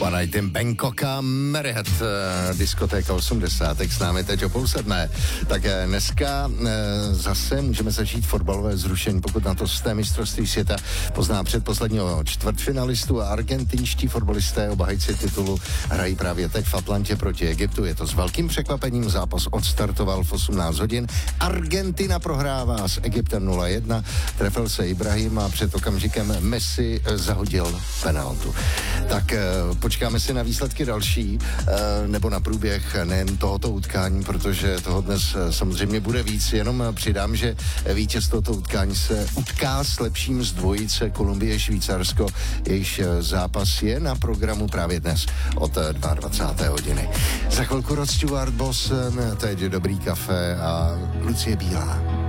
One Night in Bangkok a Marriott, diskotéka 80. S námi teď o 6:30. Tak dneska zase můžeme začít fotbalové zrušení, pokud na to jste. Mistrovství světa pozná předposledního čtvrtfinalistu a argentinští fotbalisté, obhájci titulu, hrají právě teď v Atlantě proti Egyptu. Je to s velkým překvapením, zápas odstartoval v 18 hodin. Argentina prohrává s Egyptem 0-1, trefil se Ibrahim a před okamžikem Messi zahodil penaltu. Tak počkáme si na výsledky další, nebo na průběh nejen tohoto utkání, protože toho dnes samozřejmě bude víc. Jenom přidám, že vítěz tohoto utkání se utká s lepším z dvojice Kolumbie-Švýcarsko. Jejíž zápas je na programu právě dnes od 22. hodiny. Za chvilku Rod Stewart, Boss, teď Dobrý kafe a Lucie Bílá.